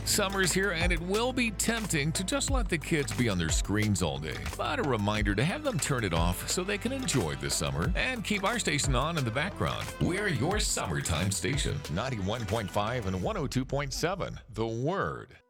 Summer's here and it will be tempting to just let the kids be on their screens all day. But a reminder to have them turn it off so they can enjoy the summer and keep our station on in the background. We're your summertime station, 91.5 and 102.7. The Word.